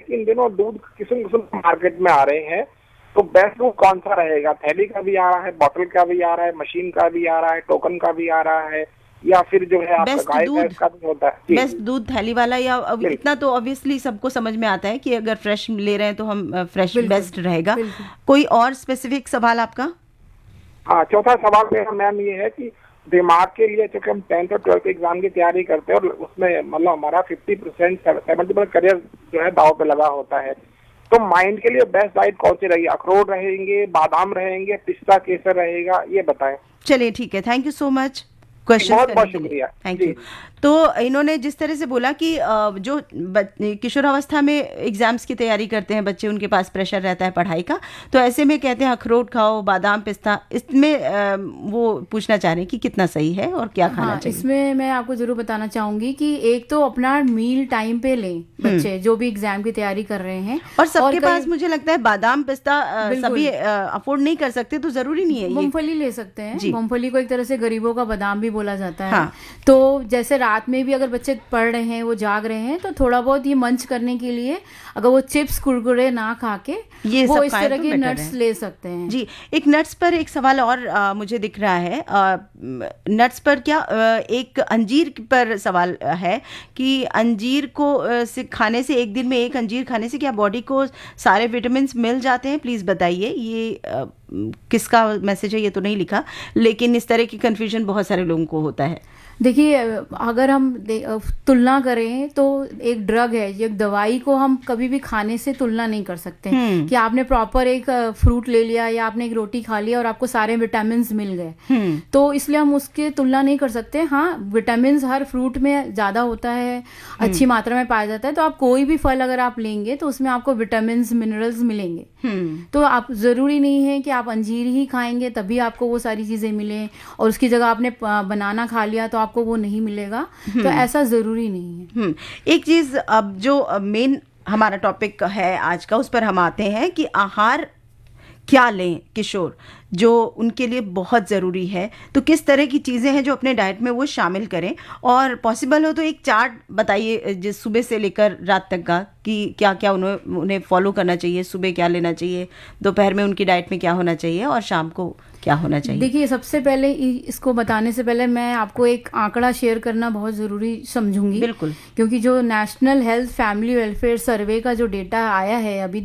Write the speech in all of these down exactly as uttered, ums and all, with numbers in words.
कि इन दिनों दूध किस्म किस्म मार्केट में आ रहे हैं, तो बेस्ट दूध कौन सा रहेगा? थैली का भी आ रहा है, बॉटल का भी आ रहा है, मशीन का भी आ रहा है, टोकन का भी आ रहा है, या फिर जो है आपका बेस्ट गाय दूध भैंस का भी होता है? बेस्ट दूध थैली वाला, या अब बिल्कुल इतना तो ऑब्वियसली सबको समझ में आता है कि अगर फ्रेश ले रहे हैं तो हम फ्रेश बिल्कुल बेस्ट रहेगा। बिल्कुल। कोई और स्पेसिफिक सवाल आपका? हाँ, चौथा सवाल मेरा मैम ये है कि दिमाग के लिए, चूंकि हम टेंथ और ट्वेल्थ एग्जाम की तैयारी करते हैं और उसमें मतलब हमारा fifty percent seventy percent career जो है दाव पे लगा होता है, तो माइंड के लिए बेस्ट डाइट कौन सी रहेगी? अखरोट रहेंगे, बादाम रहेंगे, पिस्ता केसर रहेगा, ये बताएं। चलिए ठीक है, thank you so much question बहुत बहुत करने के लिए, शुक्रिया। Thank ji you. तो इन्होंने जिस तरह से बोला कि अ, जो बच- किशोरावस्था में एग्जाम्स की तैयारी करते हैं बच्चे, उनके पास प्रेशर रहता है पढ़ाई का, तो ऐसे में कहते हैं अखरोट खाओ, बादाम, पिस्ता, इसमें अ, वो पूछना चाह रहे हैं कि कितना सही है और क्या खाना हाँ, चाहिए। इसमें मैं आपको जरूर बताना चाहूंगी कि एक तो अपना मील टाइम पे लें बच्चे जो भी एग्जाम की तैयारी कर रहे हैं। और सबके कई- पास मुझे लगता है बादाम, पिस्ता अ, बिल्कुल। सभी अफोर्ड नहीं कर सकते, तो जरूरी नहीं है ये। मूंगफली ले सकते हैं। जी। मूंगफली को एक तरह से गरीबों का बादाम भी बोला जाता है। हाँ। तो जैसे रात में भी अगर बच्चे पढ़ रहे हैं, वो जाग रहे हैं, तो थोड़ा बहुत ये मंच करने के लिए अगर वो चिप्स कुरकुरे ना खा के ये वो सब इस खाएं तरह तो के better नट्स है। ले सकते हैं। जी, एक नट्स पर एक सवाल और अ, मुझे दिख रहा है। अ, नट्स पर क्या अ, एक अंजीर पर सवाल अ, है कि अंजीर को अ, से खाने से, एक दिन में एक अंजीर खाने से क्या बॉडी को सारे विटामिन मिल जाते हैं? प्लीज बताइए। ये अ, किसका मैसेज है ये तो नहीं लिखा, लेकिन इस तरह की कंफ्यूजन बहुत सारे लोगों को होता है। देखिए, अगर हम तुलना करें तो एक ड्रग है, एक दवाई को हम कभी भी खाने से तुलना नहीं कर सकते कि आपने प्रॉपर एक फ्रूट ले लिया या आपने एक रोटी खा लिया और आपको सारे विटामिन मिल गए, तो इसलिए हम उसकी तुलना नहीं कर सकते। हाँ, विटामिन हर फ्रूट में ज्यादा होता है, अच्छी मात्रा में पाया जाता है, तो आप कोई भी फल अगर आप लेंगे तो उसमें आपको विटामिन मिनरल्स मिलेंगे। तो आप जरूरी नहीं है कि आप अंजीर ही खाएंगे तभी आपको वो सारी चीजें मिले, और उसकी जगह आपने बनाना खा लिया तो आपको वो नहीं मिलेगा। तो ऐसा जरूरी नहीं है। एक चीज, अब जो मेन हमारा टॉपिक है आज का, उस पर हम आते हैं कि आहार क्या लें किशोर, जो उनके लिए बहुत ज़रूरी है। तो किस तरह की चीज़ें हैं जो अपने डाइट में वो शामिल करें, और पॉसिबल हो तो एक चार्ट बताइए जिस सुबह से लेकर रात तक का, कि क्या क्या उन्हें उन्हें फॉलो करना चाहिए। सुबह क्या लेना चाहिए, दोपहर में उनकी डाइट में क्या होना चाहिए, और शाम को क्या होना चाहिए। देखिए, सबसे पहले इसको बताने से पहले मैं आपको एक आंकड़ा शेयर करना बहुत ज़रूरी समझूंगी। बिल्कुल। क्योंकि जो नेशनल हेल्थ फैमिली वेलफेयर सर्वे का जो डेटा आया है अभी,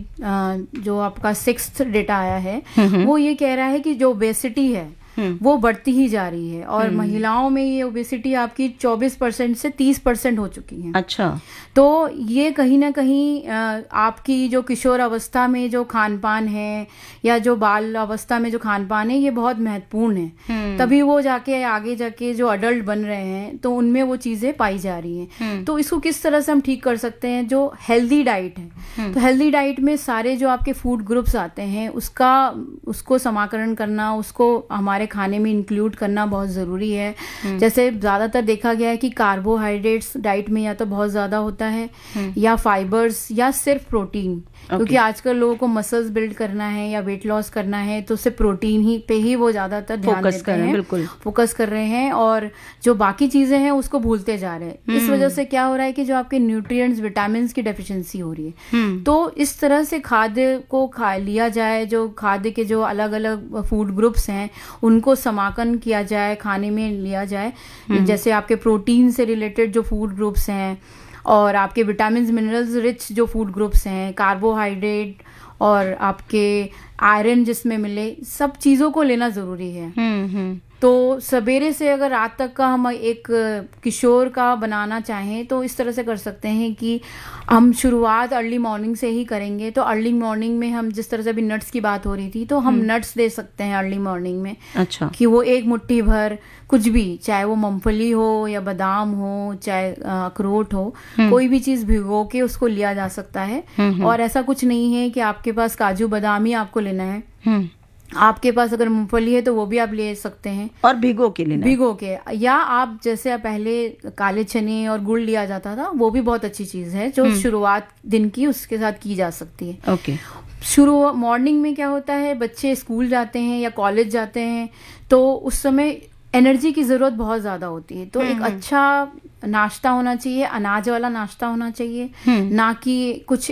जो आपका सिक्स्थ डेटा आया है, वो ये कह रहा है कि जो ओबेसिटी है वो बढ़ती ही जा रही है, और महिलाओं में ये ओबेसिटी आपकी चौबीस परसेंट से तीस परसेंट हो चुकी है। अच्छा। तो ये कहीं ना कहीं आपकी जो किशोर अवस्था में जो खान पान है या जो बाल अवस्था में जो खान पान है, ये बहुत महत्वपूर्ण है। तभी वो जाके आगे जाके जो अडल्ट बन रहे हैं तो उनमें वो चीजें पाई जा रही हैं। तो इसको किस तरह से हम ठीक कर सकते हैं? जो हेल्दी डाइट है, तो हेल्दी डाइट में सारे जो आपके फूड ग्रुप्स आते हैं उसका उसको समाकरण करना, उसको हमारे खाने में इंक्लूड करना बहुत जरूरी है। जैसे ज्यादातर देखा गया है कि कार्बोहाइड्रेट्स डाइट में या तो बहुत ज्यादा होता है, या फाइबर्स, या सिर्फ प्रोटीन। okay. क्योंकि आजकल लोगों को मसल्स बिल्ड करना है या वेट लॉस करना है, तो सिर्फ प्रोटीन ही पे ही वो ज्यादातर ध्यान देते कर हैं, बिल्कुल फोकस कर रहे हैं, और जो बाकी चीजें हैं उसको भूलते जा रहे हैं। इस वजह से क्या हो रहा है कि जो आपके न्यूट्रिएंट्स, विटामिन की डेफिशिएंसी हो रही है। तो इस तरह से खाद्य को खा लिया जाए, जो खाद्य के जो अलग अलग फूड ग्रुप्स हैं उनको समाकन किया जाए, खाने में लिया जाए। जैसे आपके प्रोटीन से रिलेटेड जो फूड ग्रुप्स हैं, और आपके विटामिन मिनरल्स रिच जो फूड ग्रुप्स हैं, कार्बोहाइड्रेट और आपके आयरन जिसमें मिले, सब चीज़ों को लेना ज़रूरी है। तो सवेरे से अगर रात तक का हम एक किशोर का बनाना चाहें तो इस तरह से कर सकते हैं कि हम शुरुआत अर्ली मॉर्निंग से ही करेंगे। तो अर्ली मॉर्निंग में हम, जिस तरह से अभी नट्स की बात हो रही थी, तो हम नट्स दे सकते हैं अर्ली मॉर्निंग में। अच्छा। कि वो एक मुट्ठी भर कुछ भी, चाहे वो मूंगफली हो या बादाम हो, चाहे अखरोट हो, कोई भी चीज भिगो के उसको लिया जा सकता है। और ऐसा कुछ नहीं है कि आपके पास काजू बादाम ही आपको लेना है। आपके पास अगर मूंगफली है तो वो भी आप ले सकते हैं, और भिगो के लेना, भिगो के। या आप जैसे पहले काले चने और गुड़ लिया जाता था, वो भी बहुत अच्छी चीज है जो शुरुआत दिन की उसके साथ की जा सकती है। ओके। शुरू मॉर्निंग में क्या होता है, बच्चे स्कूल जाते हैं या कॉलेज जाते हैं, तो उस समय एनर्जी की जरूरत बहुत ज्यादा होती है। तो एक अच्छा नाश्ता होना चाहिए, अनाज वाला नाश्ता होना चाहिए, ना कि कुछ एक ही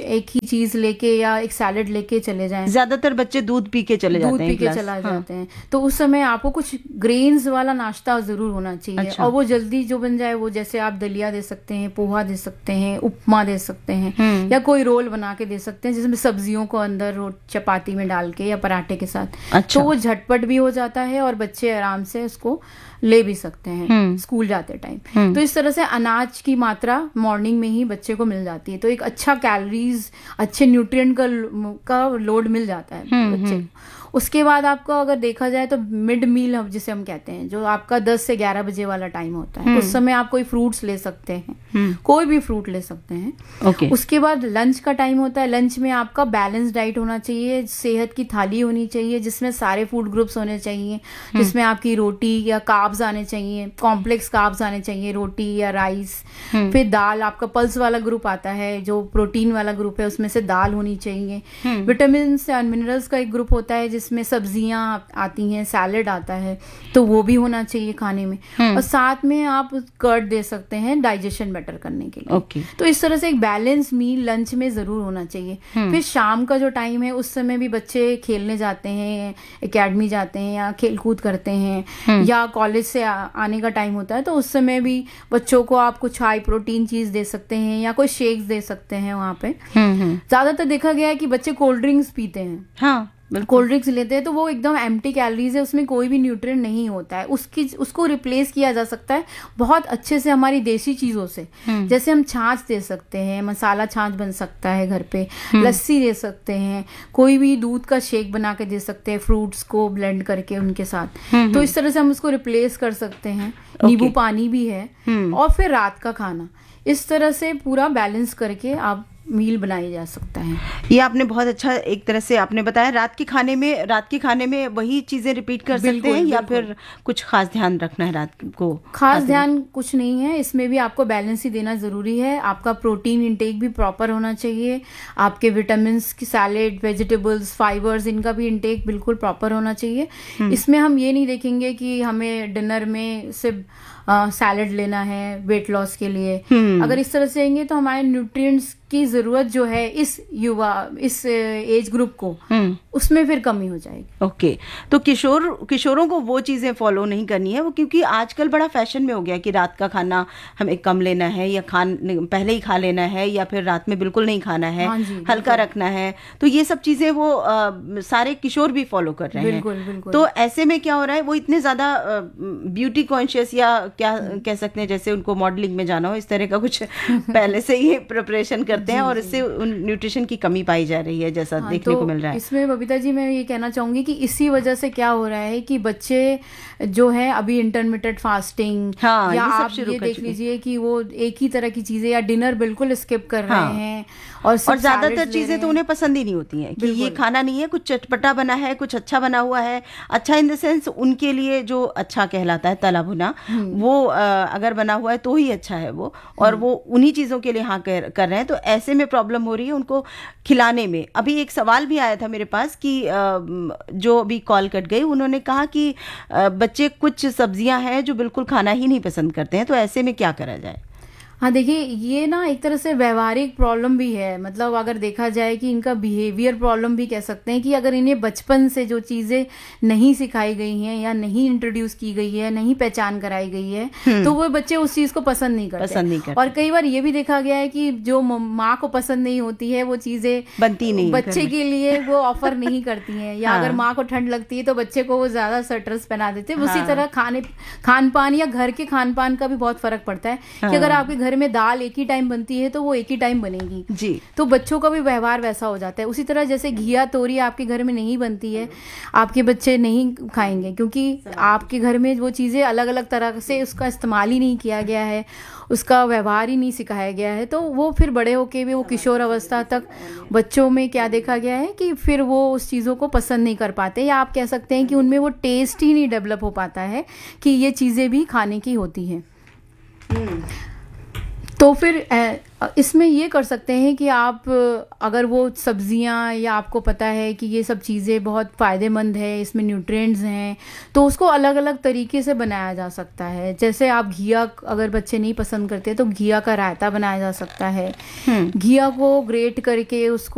चीज लेके या एक सैलेड लेके चले जाएं। ज्यादातर बच्चे दूध पी के चले जाते हैं, दूध पी के चला हाँ। जाते हैं, तो उस समय आपको कुछ ग्रेन्स वाला नाश्ता जरूर होना चाहिए। अच्छा। और वो जल्दी जो बन जाए, वो जैसे आप दलिया दे सकते हैं, पोहा दे सकते हैं, उपमा दे सकते हैं, या कोई रोल बना के दे सकते हैं जिसमें सब्जियों को अंदर चपाती में डाल के या पराठे के साथ। अच्छा। तो वो झटपट भी हो जाता है और बच्चे आराम से उसको ले भी सकते हैं स्कूल जाते टाइम। तो इस तरह से अनाज की मात्रा मॉर्निंग में ही बच्चे को मिल जाती है, तो एक अच्छा कैलोरीज, अच्छे न्यूट्रिएंट का का लोड मिल जाता है बच्चे को। उसके बाद आपको अगर देखा जाए तो मिड मील जिसे हम कहते हैं, जो आपका दस से ग्यारह बजे वाला टाइम होता है, उस समय आप कोई फ्रूट्स ले सकते हैं, कोई भी फ्रूट ले सकते हैं। okay. उसके बाद लंच का टाइम होता है। लंच में आपका बैलेंस डाइट होना चाहिए, सेहत की थाली होनी चाहिए जिसमें सारे फूड ग्रुप्स होने चाहिए, जिसमें आपकी रोटी या कार्ब्स आने चाहिए, कॉम्प्लेक्स कार्ब्स आने चाहिए, रोटी या राइस। फिर दाल, आपका पल्स वाला ग्रुप आता है जो प्रोटीन वाला ग्रुप है, उसमें से दाल होनी चाहिए। विटामिन एंड मिनरल्स का एक ग्रुप होता है जिसमें सब्जियां आती हैं, सैलेड आता है, तो वो भी होना चाहिए खाने में। और साथ में आप कर्ड दे सकते हैं डाइजेशन बेटर करने के लिए। okay. तो इस तरह से एक बैलेंस मील लंच में जरूर होना चाहिए। फिर शाम का जो टाइम है उस समय भी बच्चे खेलने जाते हैं, एकेडमी जाते हैं या खेल कूद करते हैं, या कॉलेज से आ, आने का टाइम होता है, तो उस समय भी बच्चों को आप कुछ हाई प्रोटीन चीज दे सकते हैं या कोई शेक्स दे सकते हैं वहां पे। ज्यादातर देखा गया है कि बच्चे कोल्ड ड्रिंक्स पीते हैं। हाँ, कोल्ड ड्रिंक्स लेते हैं तो वो एकदम एम्प्टी कैलोरीज है, उसमें कोई भी न्यूट्रिएंट नहीं होता है। उसकी उसको रिप्लेस किया जा सकता है बहुत अच्छे से हमारी देसी चीजों से। जैसे हम छाछ दे सकते हैं, मसाला छाछ बन सकता है घर पे, लस्सी दे सकते हैं, कोई भी दूध का शेक बना के दे सकते हैं फ्रूट्स को ब्लेंड करके उनके साथ। तो इस तरह से हम उसको रिप्लेस कर सकते हैं। नींबू पानी भी है। और फिर रात का खाना, इस तरह से पूरा बैलेंस करके आप मील बनाया जा सकता है। ये आपने बहुत अच्छा एक तरह से आपने बताया। रात के खाने में रात के खाने में वही चीजें रिपीट कर सकते हैं या फिर कुछ खास ध्यान रखना है रात को? खास ध्यान कुछ नहीं है, इसमें भी आपको बैलेंस ही देना जरूरी है। आपका प्रोटीन इंटेक भी प्रॉपर होना चाहिए, आपके विटामिन की सैलेड, वेजिटेबल्स, फाइबर्स, इनका भी इंटेक बिल्कुल प्रॉपर होना चाहिए। इसमें हम ये नहीं देखेंगे कि हमें डिनर में सिर्फ सैलेड लेना है वेट लॉस के लिए। अगर इस तरह से आएंगे तो हमारे न्यूट्रिएंट्स की जरूरत जो है इस युवा इस एज ग्रुप को, उसमें फिर कमी हो जाएगी। Okay okay. तो किशोर किशोरों को वो चीजें फॉलो नहीं करनी है वो, क्योंकि आजकल बड़ा फैशन में हो गया कि रात का खाना हमें कम लेना है या खान पहले ही खा लेना है या फिर रात में बिल्कुल नहीं खाना है। हाँ जी, हल्का रखना है। तो ये सब चीजें वो आ, सारे किशोर भी फॉलो कर रहे बिल्कुल, हैं बिल्कुल। तो ऐसे में क्या हो रहा है, वो इतने ज्यादा ब्यूटी कॉन्शियस या क्या कह सकते हैं, जैसे उनको मॉडलिंग में जाना हो, इस तरह का कुछ पहले से ही प्रिपरेशन करते हैं और इससे न्यूट्रिशन की कमी पाई जा रही है, जैसा हाँ, देखने तो को मिल रहा है। इसमें बबीता जी मैं ये कहना चाहूंगी कि इसी वजह से क्या हो रहा है कि बच्चे जो है अभी इंटरमिटेंट फास्टिंग, हाँ, या आप ये देख लीजिए कि वो एक ही तरह की चीजें या डिनर बिल्कुल स्किप कर हाँ, रहे हैं और, और ज्यादातर चीजें तो उन्हें पसंद ही नहीं होती हैं कि ये खाना नहीं है, कुछ चटपटा बना है, कुछ अच्छा बना हुआ है। अच्छा इन द सेंस उनके लिए जो अच्छा कहलाता है तला भुना, वो आ, अगर बना हुआ है तो ही अच्छा है वो, और वो उन्हीं चीजों के लिए हाँ कर, कर रहे हैं। तो ऐसे में प्रॉब्लम हो रही है उनको खिलाने में। अभी एक सवाल भी आया था मेरे पास कि जो अभी कॉल कट गई, उन्होंने कहा कि बच्चे कुछ सब्जियां हैं जो बिल्कुल खाना ही नहीं पसंद करते हैं, तो ऐसे में क्या करा जाए? हाँ देखिए, ये ना एक तरह से व्यवहारिक प्रॉब्लम भी है। मतलब अगर देखा जाए कि इनका बिहेवियर प्रॉब्लम भी कह सकते हैं कि अगर इन्हें बचपन से जो चीजें नहीं सिखाई गई हैं या नहीं इंट्रोड्यूस की गई है, नहीं पहचान कराई गई है, तो वो बच्चे उस चीज को पसंद नहीं करते पसंद नहीं करते। और कई बार ये भी देखा गया है कि जो माँ को पसंद नहीं होती है वो चीजें बनती नहीं, बच्चे के लिए वो ऑफर नहीं करती है, या अगर माँ को ठंड लगती है तो बच्चे को वो ज्यादा स्वेटर्स पहना देते हैं। उसी तरह खाने खान पान या घर के खान पान का भी बहुत फर्क पड़ता है कि अगर आपके घर में दाल एक ही टाइम बनती है तो वो एक ही टाइम बनेगी जी, तो बच्चों का भी व्यवहार वैसा हो जाता है। उसी तरह जैसे घिया तोरी आपके घर में नहीं बनती है, आपके बच्चे नहीं खाएंगे क्योंकि आपके घर में वो चीजें अलग अलग तरह से उसका इस्तेमाल ही नहीं किया गया है, उसका व्यवहार ही नहीं सिखाया गया है। तो वो फिर बड़े होके भी वो किशोर अवस्था तक बच्चों में क्या देखा गया है कि फिर वो उस चीज़ों को पसंद नहीं कर पाते, या आप कह सकते हैं कि उनमें वो टेस्ट ही नहीं डेवलप हो पाता है कि ये चीज़ें भी खाने की होती हैं। तो फिर इसमें ये कर सकते हैं कि आप अगर वो सब्जियां या आपको पता है कि ये सब चीज़ें बहुत फ़ायदेमंद है, इसमें न्यूट्रिएंट्स हैं, तो उसको अलग अलग तरीके से बनाया जा सकता है। जैसे आप घिया अगर बच्चे नहीं पसंद करते तो घिया का रायता बनाया जा सकता है। घिया को ग्रेट करके उसको